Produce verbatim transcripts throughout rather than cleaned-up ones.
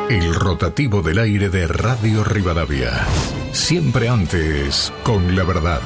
El rotativo del aire de Radio Rivadavia. Siempre antes, con la verdad.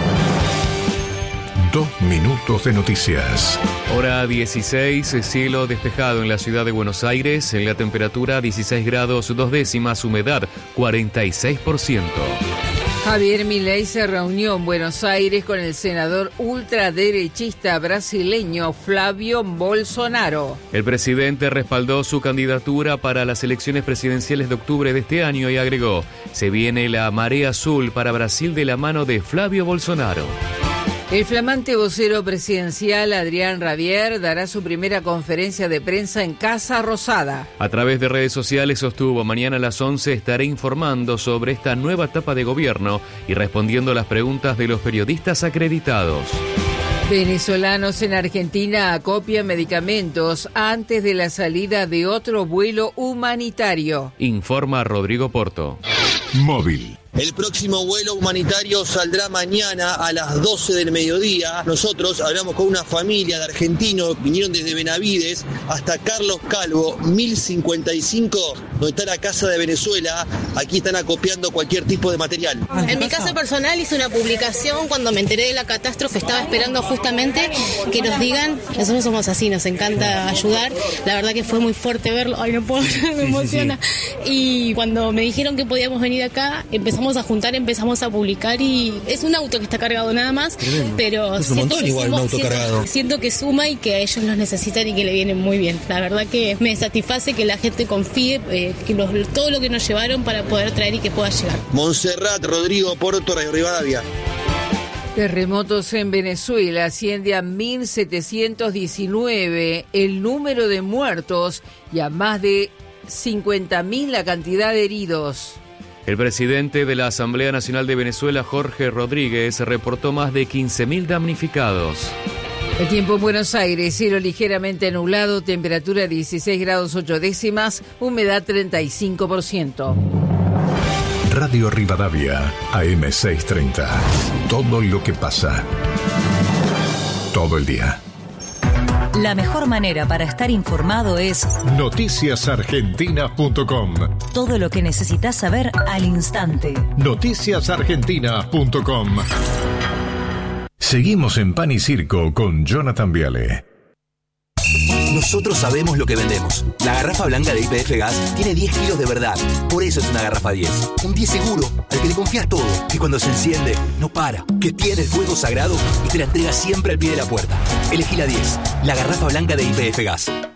Dos minutos de noticias. Hora dieciséis, cielo despejado en la ciudad de Buenos Aires, en la temperatura dieciséis grados dos décimas, humedad cuarenta y seis por ciento. Javier Milei se reunió en Buenos Aires con el senador ultraderechista brasileño Flávio Bolsonaro. El presidente respaldó su candidatura para las elecciones presidenciales de octubre de este año y agregó: se viene la marea azul para Brasil de la mano de Flávio Bolsonaro. El flamante vocero presidencial Adrián Rabier dará su primera conferencia de prensa en Casa Rosada. A través de redes sociales sostuvo: mañana a las once estaré informando sobre esta nueva etapa de gobierno y respondiendo las preguntas de los periodistas acreditados. Venezolanos en Argentina acopian medicamentos antes de la salida de otro vuelo humanitario. Informa Rodrigo Porto. Móvil. El próximo vuelo humanitario saldrá mañana a las doce del mediodía. Nosotros hablamos con una familia de argentinos, vinieron desde Benavides hasta Carlos Calvo, mil cincuenta y cinco, donde está la Casa de Venezuela. Aquí están acopiando cualquier tipo de material. En mi caso personal hice una publicación cuando me enteré de la catástrofe, estaba esperando justamente que nos digan, nosotros somos así, nos encanta ayudar. La verdad que fue muy fuerte verlo, ay no puedo, me emociona. Sí, sí, sí. Y cuando me dijeron que podíamos venir acá, empezamos a juntar, empezamos a publicar y es un auto que está cargado nada más, tremendo. Pero es un siento, montón que igual, suma, un auto siento, cargado. siento que suma y que a ellos los necesitan y que le vienen muy bien. La verdad que me satisface que la gente confíe, eh, que los, todo lo que nos llevaron para poder traer y que pueda llegar. Montserrat, Rodrigo Porto, Radio Rivadavia. Terremotos en Venezuela asciende a mil setecientos diecinueve el número de muertos y a más de cincuenta mil la cantidad de heridos. El presidente de la Asamblea Nacional de Venezuela, Jorge Rodríguez, reportó más de quince mil damnificados. El tiempo en Buenos Aires, cielo ligeramente nublado, temperatura dieciséis grados ocho décimas, humedad treinta y cinco por ciento. Radio Rivadavia, A M seiscientos treinta. Todo lo que pasa. Todo el día. La mejor manera para estar informado es noticias argentinas punto com. Todo lo que necesitas saber al instante. noticias argentinas punto com. Seguimos en Pan y Circo con Jonathan Viale. Nosotros sabemos lo que vendemos. La garrafa blanca de Y P F Gas tiene diez kilos de verdad. Por eso es una garrafa diez. Un diez seguro, al que le confías todo. Que cuando se enciende, no para. Que tiene el fuego sagrado y te la entrega siempre al pie de la puerta. Elegí la diez, la garrafa blanca de Y P F Gas.